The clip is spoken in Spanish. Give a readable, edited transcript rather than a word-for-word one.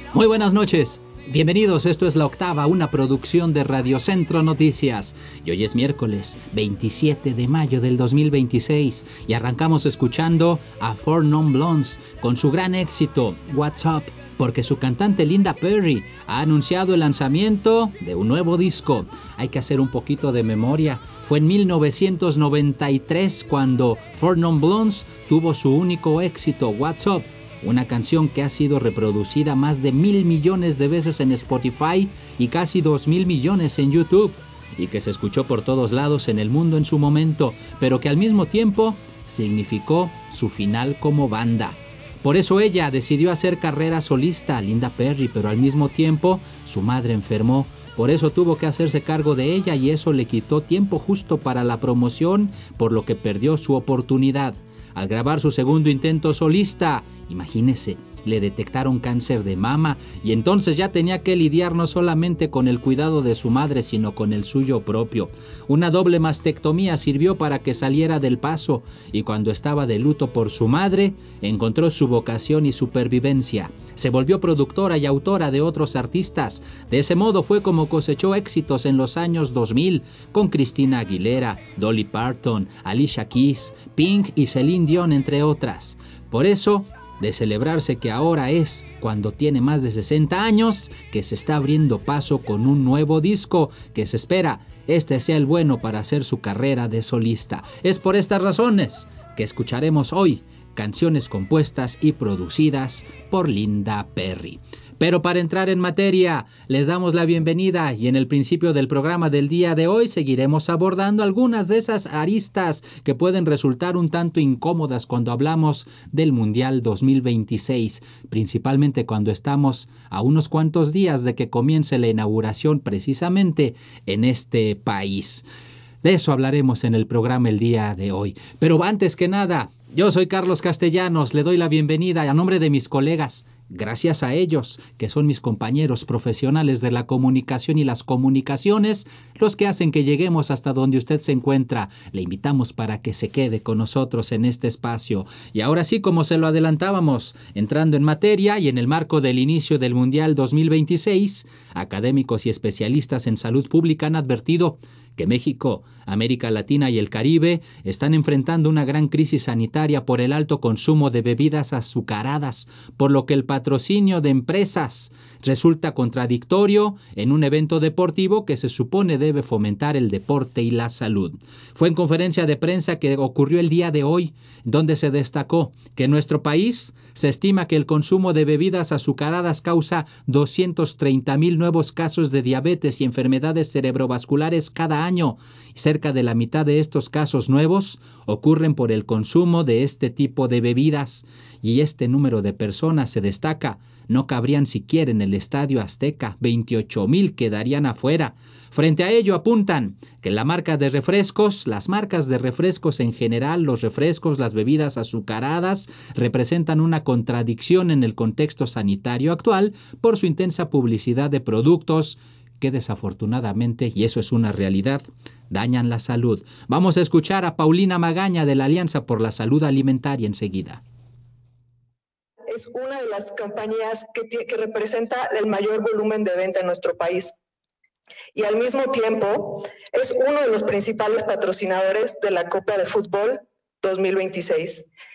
Muy buenas noches. Bienvenidos, esto es La Octava, una producción de Radio Centro Noticias. Y hoy es miércoles 27 de mayo del 2026 y arrancamos escuchando a Four Non Blondes con su gran éxito, What's Up, porque su cantante Linda Perry ha anunciado el lanzamiento de un nuevo disco. Hay que hacer un poquito de memoria. Fue en 1993 cuando Four Non Blondes tuvo su único éxito, What's Up. Una canción que ha sido reproducida más de 1,000 millones de veces en Spotify y casi 2,000 millones en YouTube, y que se escuchó por todos lados en el mundo en su momento, pero que al mismo tiempo significó su final como banda. Por eso ella decidió hacer carrera solista, Linda Perry, pero al mismo tiempo su madre enfermó. Por eso tuvo que hacerse cargo de ella y eso le quitó tiempo justo para la promoción, por lo que perdió su oportunidad. Al grabar su segundo intento solista, imagínese, le detectaron cáncer de mama y entonces ya tenía que lidiar no solamente con el cuidado de su madre, sino con el suyo propio. Una doble mastectomía sirvió para que saliera del paso y cuando estaba de luto por su madre, encontró su vocación y supervivencia. Se volvió productora y autora de otros artistas. De ese modo fue como cosechó éxitos en los años 2000 con Christina Aguilera, Dolly Parton, Alicia Keys, Pink y Celine Dion, entre otras. Por eso, de celebrarse que ahora es, cuando tiene más de 60 años, que se está abriendo paso con un nuevo disco que se espera este sea el bueno para hacer su carrera de solista. Es por estas razones que escucharemos hoy canciones compuestas y producidas por Linda Perry. Pero para entrar en materia, les damos la bienvenida y en el principio del programa del día de hoy seguiremos abordando algunas de esas aristas que pueden resultar un tanto incómodas cuando hablamos del Mundial 2026, principalmente cuando estamos a unos cuantos días de que comience la inauguración precisamente en este país. De eso hablaremos en el programa el día de hoy. Pero antes que nada, yo soy Carlos Castellanos, le doy la bienvenida a nombre de mis colegas. Gracias a ellos, que son mis compañeros profesionales de la comunicación y las comunicaciones, los que hacen que lleguemos hasta donde usted se encuentra. Le invitamos para que se quede con nosotros en este espacio. Y ahora sí, como se lo adelantábamos, entrando en materia y en el marco del inicio del Mundial 2026, académicos y especialistas en salud pública han advertido que México, América Latina y el Caribe están enfrentando una gran crisis sanitaria por el alto consumo de bebidas azucaradas, por lo que el patrocinio de empresas resulta contradictorio en un evento deportivo que se supone debe fomentar el deporte y la salud. Fue en conferencia de prensa que ocurrió el día de hoy, donde se destacó que en nuestro país se estima que el consumo de bebidas azucaradas causa 230,000 nuevos casos de diabetes y enfermedades cerebrovasculares cada año. Cerca de la mitad de estos casos nuevos ocurren por el consumo de este tipo de bebidas y este número de personas se destaca. No cabrían siquiera en el Estadio Azteca, 28,000 quedarían afuera. Frente a ello apuntan que las marcas de refrescos en general, los refrescos, las bebidas azucaradas, representan una contradicción en el contexto sanitario actual por su intensa publicidad de productos que desafortunadamente, y eso es una realidad, dañan la salud. Vamos a escuchar a Paulina Magaña de la Alianza por la Salud Alimentaria enseguida. Es una de las compañías que representa el mayor volumen de venta en nuestro país y al mismo tiempo es uno de los principales patrocinadores de la Copa de Fútbol 2026.